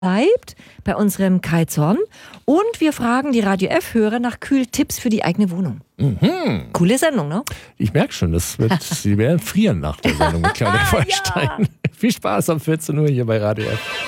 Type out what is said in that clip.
bleibt bei unserem Kai Zorn und wir fragen die Radio F-Hörer nach Kühltipps für die eigene Wohnung. Coole Sendung, ne? Ich merke schon, Sie werden frieren nach der Sendung mit Claudia Feuerstein. Ja. Viel Spaß um 14 Uhr hier bei Radio F.